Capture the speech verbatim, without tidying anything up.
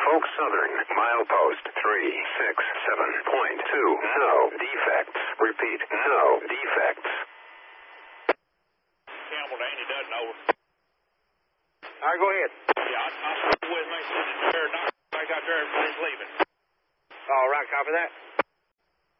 Norfolk Southern, milepost three six seven point two. No defects. Repeat, no defects. Campbell to Andy Dutton, over. All right, go ahead. Yeah, I'm, I'm with me. Not back out there. He's leaving. All right, copy that.